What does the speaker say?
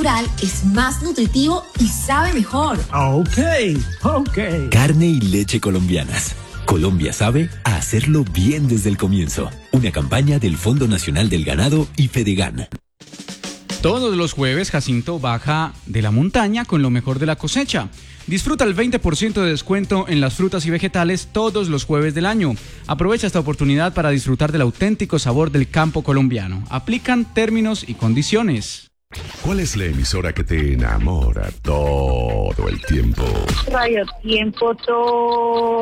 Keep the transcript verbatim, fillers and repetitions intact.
natural es más nutritivo y sabe mejor. Ok, ok. Carne y leche colombianas. Colombia sabe a hacerlo bien desde el comienzo. Una campaña del Fondo Nacional del Ganado y Fedegan. Todos los jueves, Jacinto baja de la montaña con lo mejor de la cosecha. Disfruta el veinte por ciento de descuento en las frutas y vegetales todos los jueves del año. Aprovecha esta oportunidad para disfrutar del auténtico sabor del campo colombiano. Aplican términos y condiciones. ¿Cuál es la emisora que te enamora todo el tiempo? Radio Tiempo todo